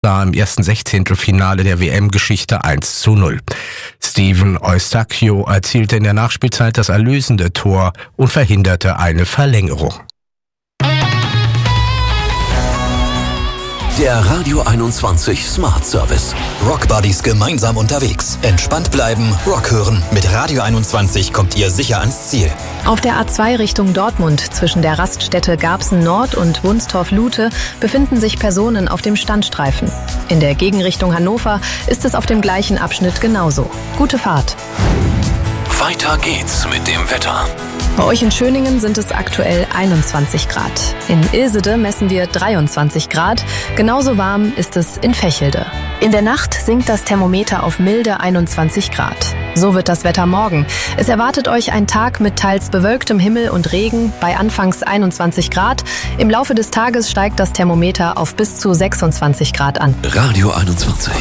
im ersten Sechzehntelfinale der WM-Geschichte 1:0. Steven Eustáquio erzielte in der Nachspielzeit das erlösende Tor und verhinderte eine Verlängerung. Der Radio 21 Smart Service. Rockbuddies gemeinsam unterwegs. Entspannt bleiben, Rock hören. Mit Radio 21 kommt ihr sicher ans Ziel. Auf der A2 Richtung Dortmund zwischen der Raststätte Garbsen Nord und Wunstorf-Lute befinden sich Personen auf dem Standstreifen. In der Gegenrichtung Hannover ist es auf dem gleichen Abschnitt genauso. Gute Fahrt. Weiter geht's mit dem Wetter. Bei euch in Schöningen sind es aktuell 21 Grad. In Ilsede messen wir 23 Grad. Genauso warm ist es in Vechelde. In der Nacht sinkt das Thermometer auf milde 21 Grad. So wird das Wetter morgen. Es erwartet euch ein Tag mit teils bewölktem Himmel und Regen bei anfangs 21 Grad. Im Laufe des Tages steigt das Thermometer auf bis zu 26 Grad an. Radio 21.